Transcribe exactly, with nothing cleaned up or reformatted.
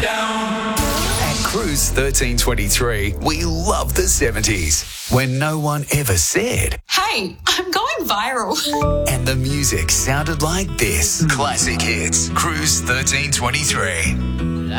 At Cruise thirteen twenty-three, we love the seventies, when no one ever said, "Hey, I'm going viral." and the music sounded like this. Classic hits. Cruise thirteen twenty-three.